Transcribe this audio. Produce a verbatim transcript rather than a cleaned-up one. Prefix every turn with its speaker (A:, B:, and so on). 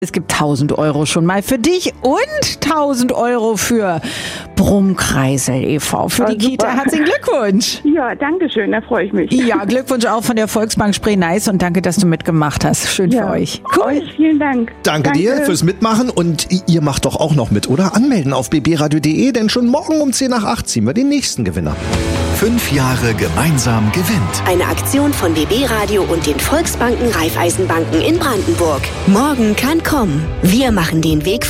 A: Es gibt tausend Euro schon mal für dich und tausend Euro für Brummkreisel e V. Für die Kita. Herzlichen Glückwunsch.
B: Ja, danke schön, da freue ich mich.
A: Ja, Glückwunsch auch von der Volksbank Spree-Neiß und danke, dass du mitgemacht hast. Schön
B: ja,
A: für euch.
B: Cool. Euch vielen Dank.
C: Danke,
B: danke
C: dir fürs Mitmachen und ihr macht doch auch noch mit, oder? Anmelden auf b b radio punkt d e, denn schon morgen um zehn nach acht ziehen wir den nächsten Gewinner.
D: Fünf Jahre gemeinsam gewinnt.
E: Eine Aktion von B B Radio und den Volksbanken Raiffeisenbanken in Brandenburg. Morgen kann kommen. Wir machen den Weg